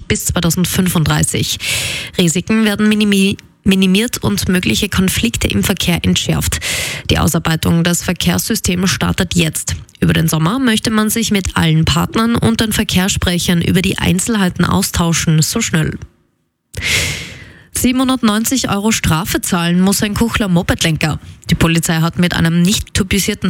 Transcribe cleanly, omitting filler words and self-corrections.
bis 2035. Risiken werden minimiert und mögliche Konflikte im Verkehr entschärft. Die Ausarbeitung des Verkehrssystems startet jetzt. Über den Sommer möchte man sich mit allen Partnern und den Verkehrssprechern über die Einzelheiten austauschen, so schnell. 790 € Strafe zahlen muss ein Kuchler Mopedlenker. Die Polizei hat mit einem nicht typisierten